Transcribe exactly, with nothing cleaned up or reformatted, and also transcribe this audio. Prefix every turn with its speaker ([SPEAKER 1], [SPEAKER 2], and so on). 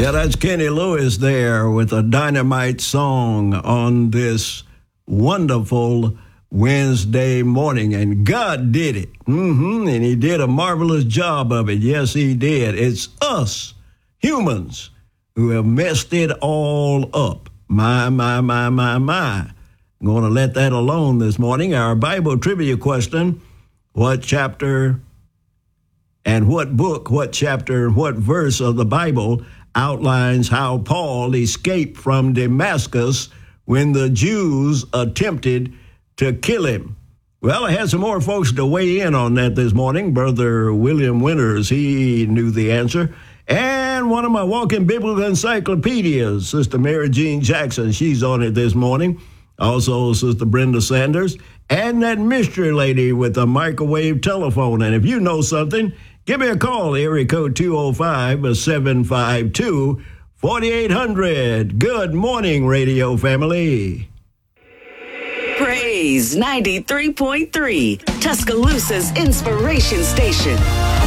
[SPEAKER 1] Yeah, that's Kenny Lewis there with a dynamite song on this wonderful Wednesday morning. And God did it. Mm-hmm. And he did a marvelous job of it. Yes, he did. It's us, humans, who have messed it all up. My, my, my, my, my. I'm going to let that alone this morning. Our Bible trivia question: what chapter and what book, what chapter, what verse of the Bible outlines how Paul escaped from Damascus when the Jews attempted to kill him? Well, I had some more folks to weigh in on that this morning. Brother William Winters, he knew the answer. And one of my walking biblical encyclopedias, Sister Mary Jean Jackson, she's on it this morning. Also, Sister Brenda Sanders, and that mystery lady with a microwave telephone. And if you know something, give me a call, area code two oh five, seven five two, four eight hundred. Good morning, radio family.
[SPEAKER 2] Praise ninety-three point three, Tuscaloosa's inspiration station.